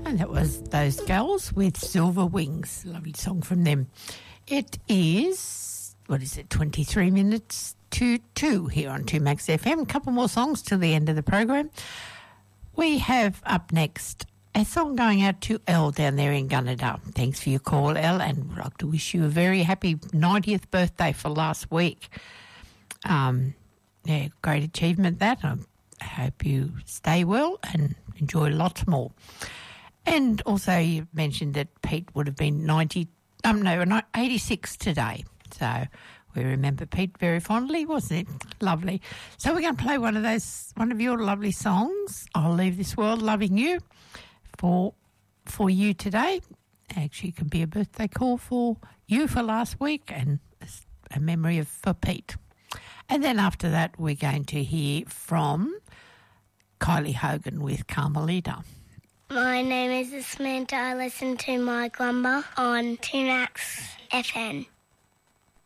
And that was Those Girls with Silver Wings. Lovely song from them. It is, 23 minutes to 2 here on 2Max FM. A couple more songs till the end of the program. We have up next a song going out to Elle down there in Gunnedah. Thanks for your call, Elle, and we'd like to wish you a very happy 90th birthday for last week. Great achievement that. I hope you stay well and enjoy lots more. And also you mentioned that Pete would have been 86 today. So we remember Pete very fondly, wasn't it? Lovely. So we're going to play one of your lovely songs, I'll Leave This World Loving You, for you today. Actually, it can be a birthday call for you for last week and a memory for Pete. And then after that, we're going to hear from Kylie Hogan with Carmelita. My name is Samantha. I listen to Mike Lumber on 2Max FM.